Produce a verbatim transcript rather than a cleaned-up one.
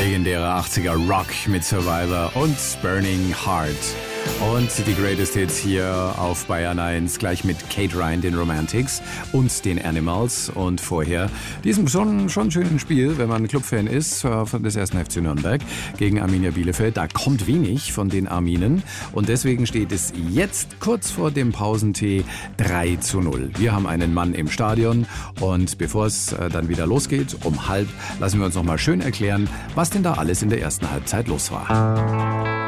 Legendärer achtziger Rock mit Survivor und Burning Heart. Und die Greatest Hits hier auf Bayern eins, gleich mit Kate Ryan, den Romantics und den Animals. Und vorher diesem schon, schon schönen Spiel, wenn man Clubfan ist, von des ersten F C Nürnberg gegen Arminia Bielefeld. Da kommt wenig von den Arminen. Und deswegen steht es jetzt kurz vor dem Pausentee drei zu null. Wir haben einen Mann im Stadion. Und bevor es dann wieder losgeht, um halb, lassen wir uns noch mal schön erklären, was denn da alles in der ersten Halbzeit los war.